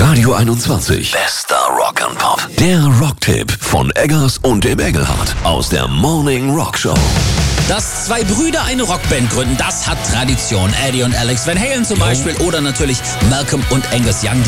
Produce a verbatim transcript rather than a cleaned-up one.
Radio einundzwanzig. Bester Rock and Pop. Der Rocktipp von Eggers und dem Engelhardt aus der Morning Rock Show. Dass zwei Brüder eine Rockband gründen, das hat Tradition. Eddie und Alex Van Halen zum Beispiel oder natürlich Malcolm und Angus Young.